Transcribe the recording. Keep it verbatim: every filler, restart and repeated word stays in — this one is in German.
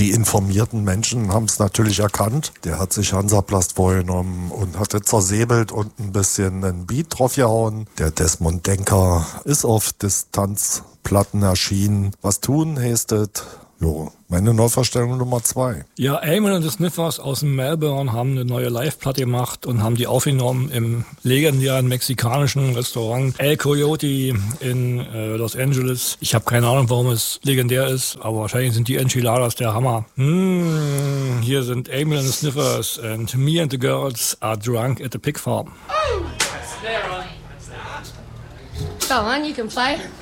Die informierten Menschen haben es natürlich erkannt. Der hat sich Hansaplast vorgenommen und hatte zersäbelt und ein bisschen einen Beat drauf gehauen. Der Desmond Denker ist auf Distanzplatten erschienen. Was tun, heißt es? Jo, meine Neuverstellung Nummer zwei. Ja, Amon und the Sniffers aus Melbourne haben eine neue Live-Platte gemacht und haben die aufgenommen im legendären mexikanischen Restaurant El Coyote in äh, Los Angeles. Ich habe keine Ahnung, warum es legendär ist, aber wahrscheinlich sind die Enchiladas der Hammer. Mmh, hier sind Amon and the Sniffers and me and the girls are drunk at the pig farm. Go on, you can play.